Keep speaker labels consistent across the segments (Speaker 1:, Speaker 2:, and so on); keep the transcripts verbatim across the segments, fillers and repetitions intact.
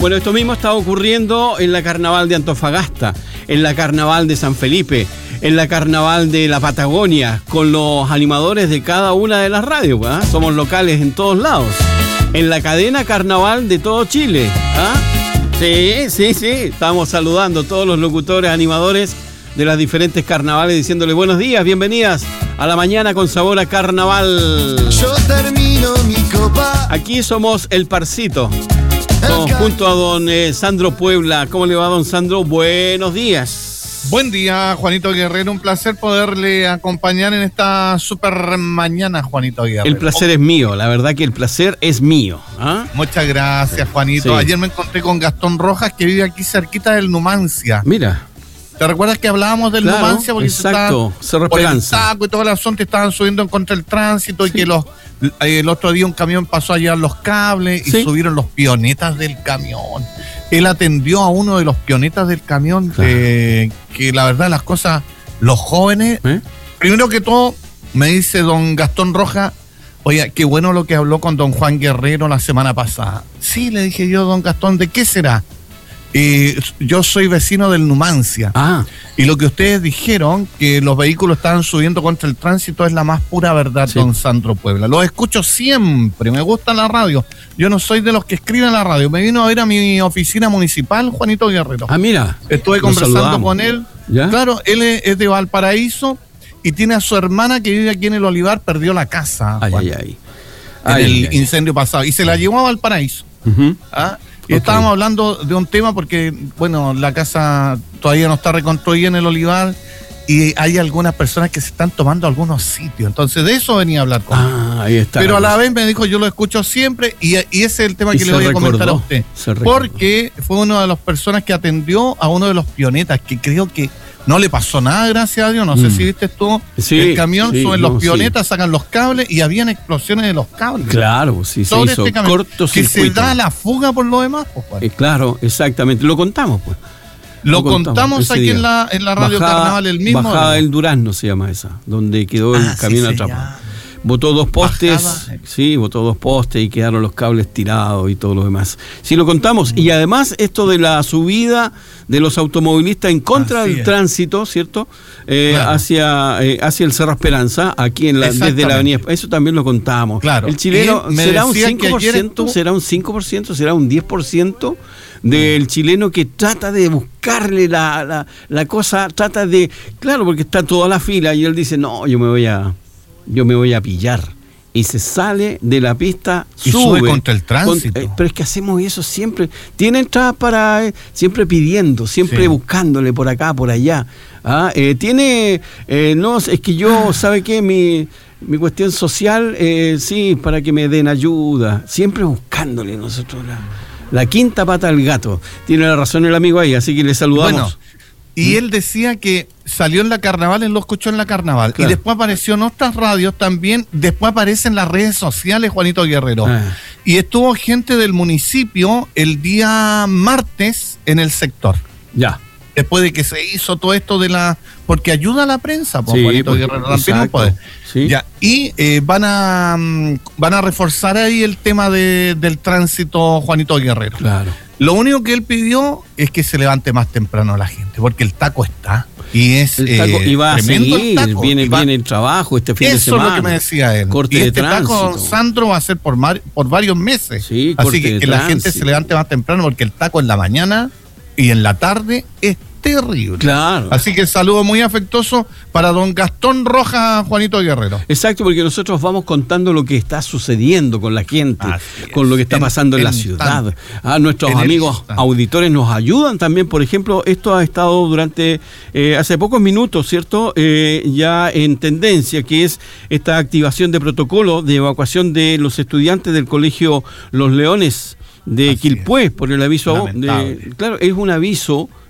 Speaker 1: Bueno, esto mismo está ocurriendo en la Carnaval de Antofagasta, en la Carnaval de San Felipe, en la Carnaval de la Patagonia, con los animadores de cada una de las radios, ¿eh? Somos locales en todos lados. En la cadena Carnaval de todo Chile, ¿eh? Sí, sí, sí. Estamos saludando a todos los locutores, animadores de las diferentes carnavales, diciéndole buenos días, bienvenidas a la mañana con sabor a carnaval.
Speaker 2: Yo termino mi copa.
Speaker 1: Aquí somos El Parcito, con, junto a don eh, Sandro Puebla. ¿Cómo le va, don Sandro? Buenos días.
Speaker 3: Buen día, Juanito Guerrero. Un placer poderle acompañar en esta super mañana, Juanito Guerrero.
Speaker 1: El placer oh. es mío, la verdad que el placer es mío. ¿Ah?
Speaker 3: Muchas gracias, Juanito. Sí. Ayer me encontré con Gastón Rojas, que vive aquí cerquita del Numancia.
Speaker 1: Mira.
Speaker 3: ¿Te recuerdas que hablábamos del
Speaker 1: claro,
Speaker 3: Numancia? Porque
Speaker 1: exacto,
Speaker 3: Cerro Esperanza. Y todo el asunto estaban subiendo en contra del tránsito, sí. Y que los el otro día un camión pasó a llevar los cables, sí. Y subieron los pionetas del camión. Él atendió a uno de los pionetas del camión, claro. eh, que la verdad las cosas, los jóvenes, ¿Eh? Primero que todo, me dice don Gastón Rojas, oye, qué bueno lo que habló con don Juan Guerrero la semana pasada. Sí, le dije yo, don Gastón, ¿de qué será? Eh, yo soy vecino del Numancia.
Speaker 1: Ah.
Speaker 3: Y lo que ustedes dijeron, que los vehículos estaban subiendo contra el tránsito, es la más pura verdad, sí. Don Sandro Puebla. Los escucho siempre, me gusta la radio. Yo no soy de los que escriben la radio. Me vino a ver a mi oficina municipal, Juanito Guerrero.
Speaker 1: Ah, mira.
Speaker 3: Estuve conversando con él. ¿Ya? Claro, él es de Valparaíso y tiene a su hermana que vive aquí en el Olivar, perdió la casa.
Speaker 1: Ay,
Speaker 3: Juan,
Speaker 1: ay, ay.
Speaker 3: En
Speaker 1: ay,
Speaker 3: el
Speaker 1: ay,
Speaker 3: incendio pasado. Y se la llevó a Valparaíso.
Speaker 1: Uh-huh.
Speaker 3: ¿Ah? Y okay. Estábamos hablando de un tema porque, bueno, la casa todavía no está reconstruida en el Olivar y hay algunas personas que se están tomando algunos sitios. Entonces, de eso venía a hablar con él.
Speaker 1: Ah, ahí está.
Speaker 3: Pero a la vez me dijo, yo lo escucho siempre y, y ese es el tema que le voy a comentar a usted. Porque fue una de las personas que atendió a uno de los pionetas, que creo que no le pasó nada, gracias a Dios. No mm. sé si viste tú, sí, el camión, sí, suben no, los pionetas, sí. Sacan los cables y habían explosiones de los cables.
Speaker 1: Claro, sí, se hizo
Speaker 3: este
Speaker 1: cortocircuito.
Speaker 3: Que se da la fuga por lo demás, pues,
Speaker 1: eh, claro, exactamente. Lo contamos, pues.
Speaker 3: Lo, lo contamos, contamos aquí en la, en la radio bajada, Carnaval, el mismo.
Speaker 1: Bajada del Durazno se llama esa, donde quedó el ah, camión sí, atrapado. Botó dos postes, bajada. sí, botó dos postes y quedaron los cables tirados y todo lo demás. Sí, lo contamos. Mm. Y además esto de la subida de los automovilistas en contra Así del es. tránsito, ¿cierto? Eh, claro. hacia, eh, hacia el Cerro Esperanza, aquí en la, desde la avenida. Eso también lo contamos.
Speaker 3: Claro.
Speaker 1: El chileno, ¿será un cinco por ciento?
Speaker 3: Estuvo...
Speaker 1: ¿Será un cinco por ciento? ¿Será un diez por ciento? Del chileno que trata de buscarle la, la, la cosa, trata de... Claro, porque está toda la fila y él dice, no, yo me voy a... yo me voy a pillar, y se sale de la pista,
Speaker 3: y
Speaker 1: sube,
Speaker 3: sube contra el tránsito.
Speaker 1: Con, eh, pero es que hacemos eso siempre, tiene entradas para, eh, siempre pidiendo, siempre sí. buscándole por acá, por allá. ¿Ah? Eh, tiene, eh, no, es que yo, ¿sabe qué? Mi, mi cuestión social, eh, sí, para que me den ayuda, siempre buscándole nosotros la, la quinta pata al gato. Tiene la razón el amigo ahí, así que le saludamos.
Speaker 3: Bueno, y él decía que salió en la Carnaval, él lo escuchó en la Carnaval. Claro. Y después apareció en otras radios también. Después aparece en las redes sociales, Juanito Guerrero. Ah. Y estuvo gente del municipio el día martes en el sector.
Speaker 1: Ya.
Speaker 3: Después de que se hizo todo esto de la... Porque ayuda a la prensa, pues, sí, Juanito pues, Guerrero. También no puede.
Speaker 1: Sí.
Speaker 3: Ya. Y eh, van a van a reforzar ahí el tema de, del tránsito, Juanito Guerrero.
Speaker 1: Claro.
Speaker 3: Lo único que él pidió es que se levante más temprano la gente, porque el taco está. Y es
Speaker 1: el taco,
Speaker 3: eh,
Speaker 1: y va a
Speaker 3: tremendo
Speaker 1: seguir,
Speaker 3: el taco.
Speaker 1: Viene,
Speaker 3: va,
Speaker 1: viene el trabajo este fin de semana.
Speaker 3: Eso es lo que me decía él.
Speaker 1: Corte
Speaker 3: y
Speaker 1: de
Speaker 3: este
Speaker 1: tránsito.
Speaker 3: taco, Sandro, va a ser por, mar, por varios meses.
Speaker 1: Sí,
Speaker 3: Así que que la gente se levante más temprano, porque el taco en la mañana y en la tarde es terrible.
Speaker 1: Claro.
Speaker 3: Así que el saludo muy afectuoso para don Gastón Rojas, Juanito Guerrero.
Speaker 1: Exacto, porque nosotros vamos contando lo que está sucediendo con la gente, con lo que está pasando en, en la ciudad. Ah, nuestros amigos auditores nos ayudan también. Por ejemplo, esto ha estado durante eh, hace pocos minutos, ¿cierto? Eh, ya en tendencia, que es esta activación de protocolo de evacuación de los estudiantes del Colegio Los Leones de Así Quilpué, es. por el aviso de, claro, es un aviso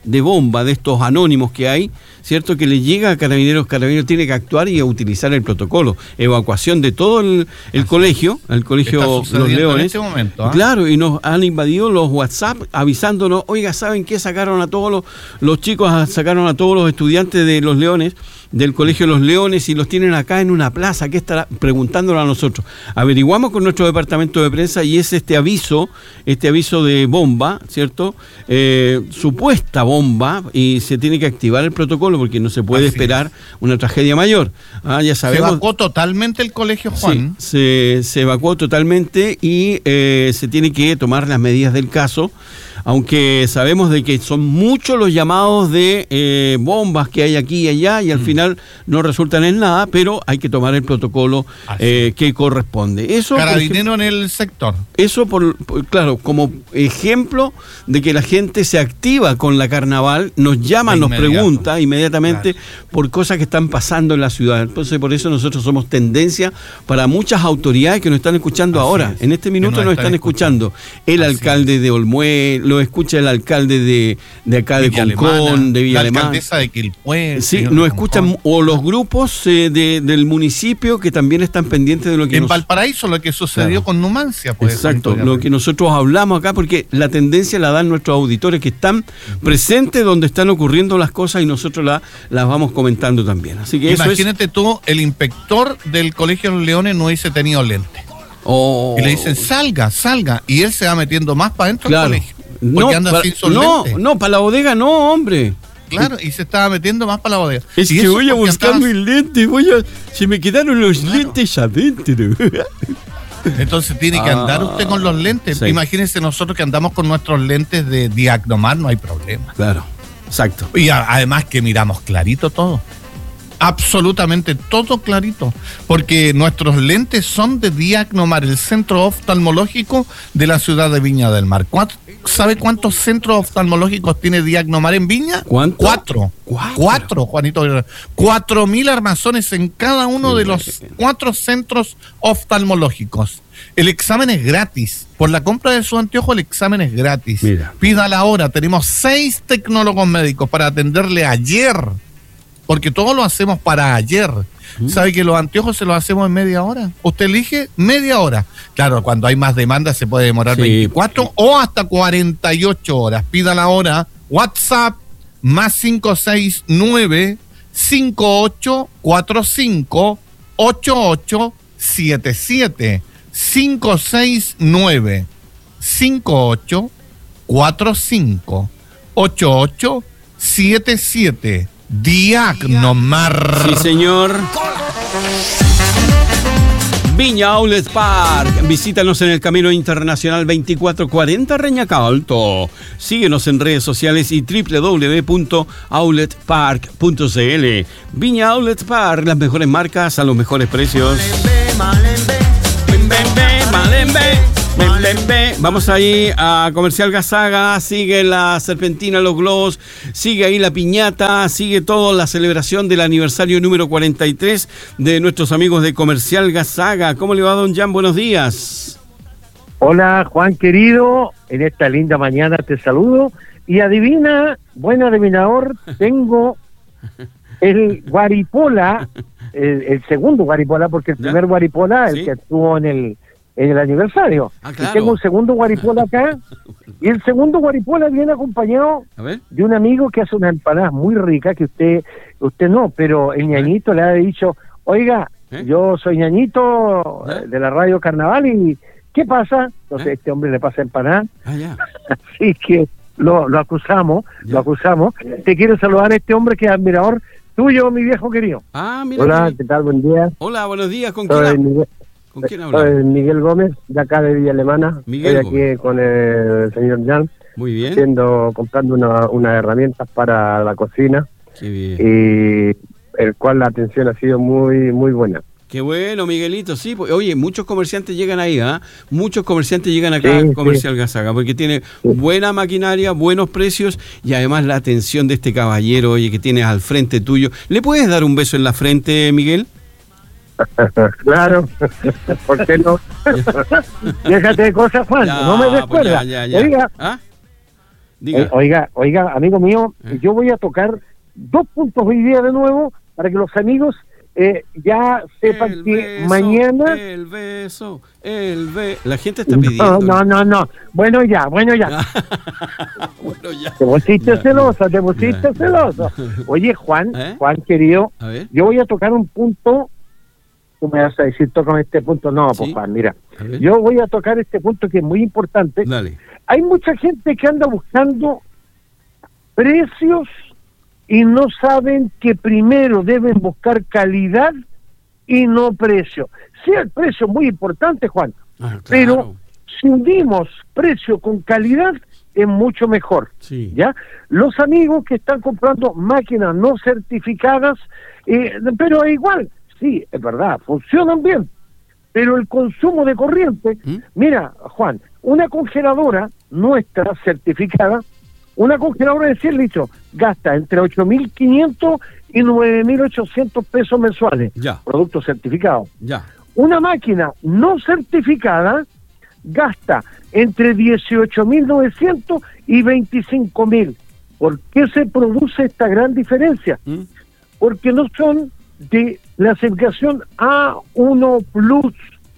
Speaker 1: de bomba, de estos anónimos que hay, ¿cierto? Que le llega a Carabineros, Carabineros tiene que actuar y utilizar el protocolo. Evacuación de todo el, el colegio, el colegio Los Leones.
Speaker 3: En este momento, ¿eh?
Speaker 1: Claro, y nos han invadido los WhatsApp avisándonos, oiga, ¿saben qué? Sacaron a todos los, los chicos, sacaron a todos los estudiantes de Los Leones, del colegio Los Leones, y los tienen acá en una plaza. ¿Qué estará? Preguntándolo a nosotros. Averiguamos con nuestro departamento de prensa y es este aviso, este aviso de bomba, ¿cierto? Eh, supuesta bomba, y se tiene que activar el protocolo porque no se puede Así esperar es. una tragedia mayor. Ah, ya sabemos.
Speaker 3: Se evacuó totalmente el colegio, Juan.
Speaker 1: Sí, se, se evacuó totalmente y eh, se tiene que tomar las medidas del caso. Aunque sabemos de que son muchos los llamados de eh, bombas que hay aquí y allá y al mm. final no resultan en nada, pero hay que tomar el protocolo eh, que corresponde. Eso,
Speaker 3: Carabinero ejemplo, en el sector.
Speaker 1: Eso, por, por claro, como ejemplo de que la gente se activa con la carnaval, nos llama, nos pregunta inmediatamente claro. por cosas que están pasando en la ciudad. Entonces, por eso nosotros somos tendencia para muchas autoridades que nos están escuchando Así ahora. Es. En este minuto nos, nos están escuchando. escuchando. El Así alcalde es. de Olmué, lo escucha el alcalde de, de acá de
Speaker 3: Villa
Speaker 1: Concón,
Speaker 3: Alemana,
Speaker 1: de Villa
Speaker 3: la
Speaker 1: Alemana.
Speaker 3: alcaldesa de Quilpué.
Speaker 1: Sí, nos escuchan, o los grupos eh, de, del municipio que también están pendientes de lo que
Speaker 3: En
Speaker 1: nos...
Speaker 3: Valparaíso, lo que sucedió claro. con Numancia. Pues,
Speaker 1: Exacto, lo que nosotros hablamos acá, porque la tendencia la dan nuestros auditores que están presentes donde están ocurriendo las cosas y nosotros la, las vamos comentando también. Así que
Speaker 3: Imagínate
Speaker 1: eso es...
Speaker 3: tú, el inspector del Colegio Los Leones no hubiese tenido lente.
Speaker 1: Oh.
Speaker 3: Y le dicen, salga, salga. Y él se va metiendo más para adentro
Speaker 1: claro.
Speaker 3: del colegio. Porque
Speaker 1: no,
Speaker 3: anda
Speaker 1: para,
Speaker 3: sin sus
Speaker 1: no,
Speaker 3: lentes.
Speaker 1: no, para la bodega no, hombre.
Speaker 3: Claro, y se estaba metiendo más para la bodega.
Speaker 1: Es
Speaker 3: y
Speaker 1: que voy a buscar
Speaker 3: andabas...
Speaker 1: mis lentes, voy a... Se me quedaron los claro. lentes adentro.
Speaker 3: Entonces tiene que andar ah, usted con los lentes. Sí. Imagínense nosotros que andamos con nuestros lentes de Diagnomar, no hay problema.
Speaker 1: Claro, exacto.
Speaker 3: Y a, además que miramos clarito todo. Absolutamente todo clarito, porque nuestros lentes son de Diagnomar, el centro oftalmológico de la ciudad de Viña del Mar. ¿Sabe cuántos centros oftalmológicos tiene Diagnomar en Viña?
Speaker 1: ¿Cuánto?
Speaker 3: Cuatro. Cuatro, cuatro Juanito. Cuatro mil armazones en cada uno de los cuatro centros oftalmológicos. El examen es gratis. Por la compra de su anteojo, el examen es gratis.
Speaker 1: Mira.
Speaker 3: Pídala ahora. Tenemos seis tecnólogos médicos para atenderle ayer. Porque todo lo hacemos para ayer. ¿Mm? ¿Sabe que los anteojos se los hacemos en media hora? Usted elige media hora. Claro, cuando hay más demanda se puede demorar sí. veinticuatro o hasta cuarenta y ocho horas. Pídala ahora. WhatsApp más cinco seis nueve, cinco ocho cuatro cinco, ocho ocho siete siete. cinco seis nueve, cinco ocho cuatro cinco, ocho ocho siete siete. Diagnomar.
Speaker 1: Sí, señor. Viña Outlet Park. Visítanos en el Camino Internacional veinticuatro cuarenta Reñaca Alto. Síguenos en redes sociales y doble u doble u doble u punto outlet park punto c l. Viña Outlet Park, las mejores marcas a los mejores precios. Vamos ahí a Comercial Gazaga, sigue la serpentina, los globos, sigue ahí la piñata, sigue todo la celebración del aniversario número cuarenta y tres de nuestros amigos de Comercial Gazaga. ¿Cómo le va, don Jan? Buenos días.
Speaker 4: Hola, Juan querido, en esta linda mañana te saludo y adivina, buen adivinador, tengo el Guaripola, el, el segundo Guaripola, porque el ¿Ya? primer Guaripola, el ¿Sí? que estuvo en el en el aniversario.
Speaker 1: Ah, claro.
Speaker 4: Y tengo un segundo Guaripola acá, y el segundo Guaripola viene acompañado de un amigo que hace unas empanadas muy ricas, que usted usted no, pero el ñañito le ha dicho, oiga, ¿Eh? yo soy ñañito ¿Eh? de la radio Carnaval, y ¿qué pasa? Entonces ¿Eh? este hombre le pasa empanadas,
Speaker 1: ah, ya.
Speaker 4: así que lo, lo acusamos, ya. lo acusamos. Te quiero saludar a este hombre que es admirador tuyo, mi viejo querido.
Speaker 1: Ah, mira.
Speaker 4: Hola, ¿qué tal? Buen día.
Speaker 1: Hola, buenos días, ¿con
Speaker 4: Soy
Speaker 1: quién
Speaker 4: Miguel,
Speaker 1: ¿Con quién habla?
Speaker 4: Soy Miguel Gómez, de acá de Villa Alemana.
Speaker 1: Miguel
Speaker 4: Estoy aquí con el señor Jan.
Speaker 1: Muy bien.
Speaker 4: Haciendo, comprando unas una herramientas para la cocina.
Speaker 1: Qué bien.
Speaker 4: Y el cual la atención ha sido muy muy buena.
Speaker 1: Qué bueno, Miguelito, sí. Pues, oye, muchos comerciantes llegan ahí, ¿ah? ¿eh? Muchos comerciantes llegan acá
Speaker 4: sí,
Speaker 1: a Comercial
Speaker 4: sí.
Speaker 1: Gazaga, porque tiene
Speaker 4: sí.
Speaker 1: buena maquinaria, buenos precios y además la atención de este caballero, oye, que tienes al frente tuyo. ¿Le puedes dar un beso en la frente, Miguel?
Speaker 4: Claro, ¿por qué no? Déjate de cosas, Juan, ya, no me descuerdas.
Speaker 1: Pues ya, ya, ya.
Speaker 4: Oiga,
Speaker 1: ¿Ah? Diga.
Speaker 4: Eh, oiga, oiga, amigo mío, ¿Eh? yo voy a tocar dos puntos hoy día de nuevo para que los amigos eh, ya sepan
Speaker 1: el
Speaker 4: que
Speaker 1: beso,
Speaker 4: mañana...
Speaker 1: El beso, el beso... La gente está pidiendo...
Speaker 4: No, no, no, no. Bueno ya, bueno ya.
Speaker 1: bueno, ya.
Speaker 4: Te pusiste
Speaker 1: ya.
Speaker 4: celoso, te pusiste ya. celoso. Oye, Juan, ¿Eh? Juan querido, yo voy a tocar un punto... Tú me vas a decir, tócame este punto. No, ¿Sí? pues Juan, mira. Yo voy a tocar este punto que es muy importante.
Speaker 1: Dale.
Speaker 4: Hay mucha gente que anda buscando precios y no saben que primero deben buscar calidad y no precio. Sí, el precio es muy importante, Juan, ah, claro. pero si unimos precio con calidad es mucho mejor.
Speaker 1: Sí.
Speaker 4: ¿Ya? Los amigos que están comprando máquinas no certificadas, eh, pero igual, sí, es verdad, funcionan bien, pero el consumo de corriente, ¿Mm? mira, Juan, una congeladora nuestra certificada, una congeladora de cien litros gasta entre ocho mil quinientos y nueve mil ochocientos pesos mensuales.
Speaker 1: Ya.
Speaker 4: Producto certificado.
Speaker 1: Ya.
Speaker 4: Una máquina no certificada gasta entre dieciocho mil novecientos y veinticinco mil. ¿Por qué se produce esta gran diferencia? ¿Mm? Porque no son de la certificación A uno Plus.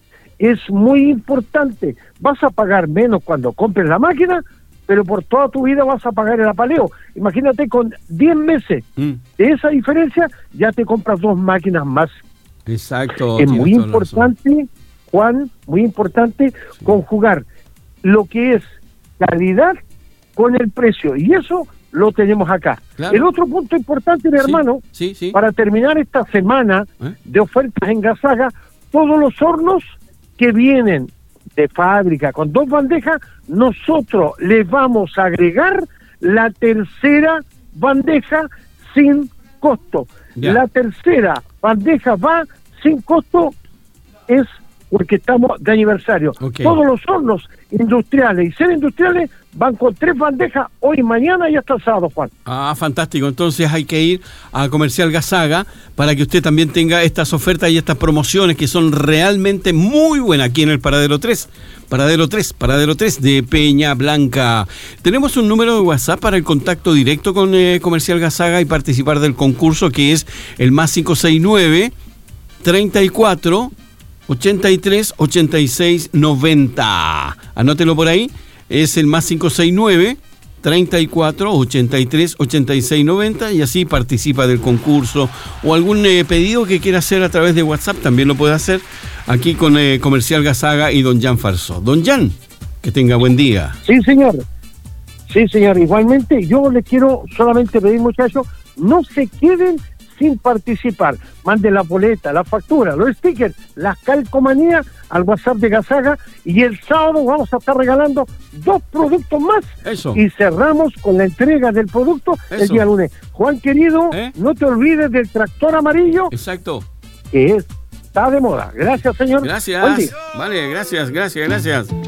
Speaker 4: Es muy importante. Vas a pagar menos cuando compres la máquina, pero por toda tu vida vas a pagar el apaleo. Imagínate, con diez meses mm. de esa diferencia, ya te compras dos máquinas más.
Speaker 1: Exacto.
Speaker 4: Es muy importante, Juan, muy importante sí. conjugar lo que es calidad con el precio. Y eso lo tenemos acá. Claro. El otro punto importante, mi sí. hermano,
Speaker 1: sí, sí.
Speaker 4: para terminar esta semana ¿Eh? de ofertas en Gasaga, todos los hornos que vienen de fábrica con dos bandejas, nosotros les vamos a agregar la tercera bandeja sin costo. Ya. La tercera bandeja va sin costo, es porque estamos de aniversario.
Speaker 1: Okay.
Speaker 4: Todos los hornos industriales y semi-industriales van con tres bandejas hoy, mañana y hasta el sábado, Juan.
Speaker 1: Ah, fantástico. Entonces hay que ir a Comercial Gasaga para que usted también tenga estas ofertas y estas promociones que son realmente muy buenas aquí en el Paradero tres. Paradero tres, Paradero tres de Peña Blanca. Tenemos un número de WhatsApp para el contacto directo con eh, Comercial Gasaga y participar del concurso, que es el más cinco seis nueve, treinta y cuatro, ochenta y tres, ochenta y seis, noventa. Anótelo por ahí. Es el más cinco seis nueve, treinta y cuatro, ochenta y tres, ochenta y seis, noventa, y así participa del concurso. O algún eh, pedido que quiera hacer a través de WhatsApp también lo puede hacer aquí con eh, Comercial Gasaga y don Jan Farsó. Don Jan, que tenga buen día.
Speaker 4: Sí, señor. Sí, señor. Igualmente, yo les quiero solamente pedir, muchachos, no se queden sin participar. Manden la boleta, la factura, los stickers, las calcomanías al WhatsApp de Gasaga, y el sábado vamos a estar regalando dos productos más.
Speaker 1: Eso.
Speaker 4: Y cerramos con la entrega del producto Eso. el día lunes. Juan querido, ¿Eh? no te olvides del tractor amarillo.
Speaker 1: Exacto.
Speaker 4: Que es, está de moda. Gracias, señor.
Speaker 1: Gracias. Vale, gracias, gracias, gracias.